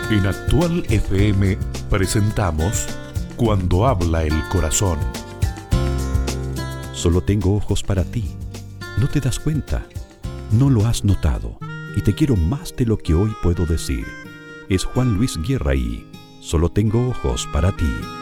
En Actual FM presentamos Cuando habla el corazón. Solo tengo ojos para ti. ¿No te das cuenta? ¿No lo has notado? Y te quiero más de lo que hoy puedo decir. Es Juan Luis Guerra y Solo tengo ojos para ti.